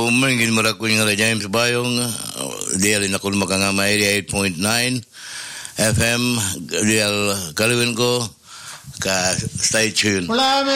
mingin marakunya nga James Bayong, dialin ako makangama area 8.9 FM, dial kalawin ko, ka stay tuned.